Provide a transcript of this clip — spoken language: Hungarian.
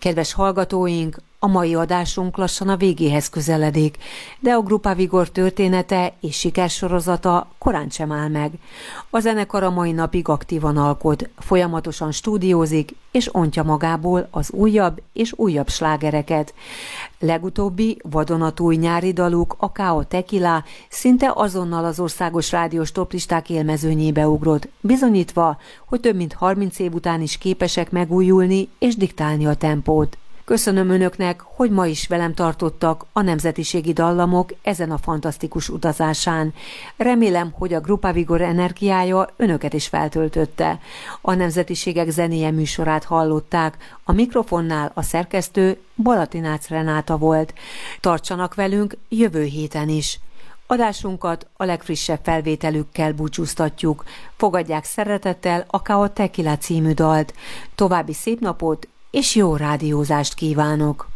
Kedves hallgatóink, a mai adásunk lassan a végéhez közeledik, de a Grupa Vigor története és sikersorozata korán sem áll meg. A zenekar a mai napig aktívan alkot, folyamatosan stúdiózik és ontja magából az újabb és újabb slágereket. Legutóbbi vadonatúj nyári daluk, a Kao Tequila szinte azonnal az országos rádiós toplisták élmezőnyébe ugrott, bizonyítva, hogy több mint 30 év után is képesek megújulni és diktálni a tempót. Köszönöm Önöknek, hogy ma is velem tartottak a nemzetiségi dallamok ezen a fantasztikus utazásán. Remélem, hogy a Grupa Vigor energiája Önöket is feltöltötte. A Nemzetiségek zenéje műsorát hallották, a mikrofonnál a szerkesztő Balatinácz Renáta volt. Tartsanak velünk jövő héten is. Adásunkat a legfrissebb felvételükkel búcsúztatjuk. Fogadják szeretettel a Kao Tequila című dalt. További szép napot és jó rádiózást kívánok!